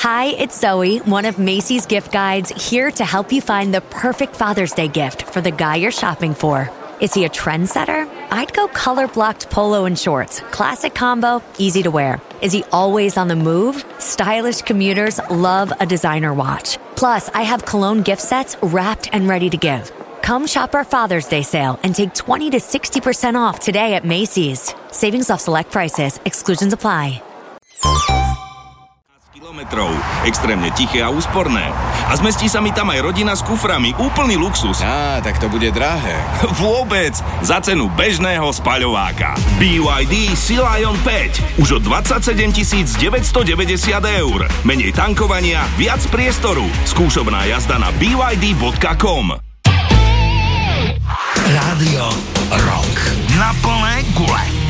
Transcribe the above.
Hi, it's Zoe, one of Macy's gift guides, here to help you find the perfect Father's Day gift for the guy you're shopping for. Is he a trendsetter? I'd go color-blocked polo and shorts. Classic combo, easy to wear. Is he always on the move? Stylish commuters love a designer watch. Plus, I have cologne gift sets wrapped and ready to give. Come shop our Father's Day sale and take 20 to 60% off today at Macy's. Savings off select prices. Exclusions apply. Kilometrov, extrémne tiché a úsporné. A zmestí sa mi tam aj rodina s kuframi, úplný luxus. Tak to bude drahé. Vôbec, za cenu bežného spaľováka. BYD Sea Lion 5, už od 27 990 €. Menej tankovania, viac priestoru. Skúšobná jazda na byd.com. Rádio Rock. Na plné gule.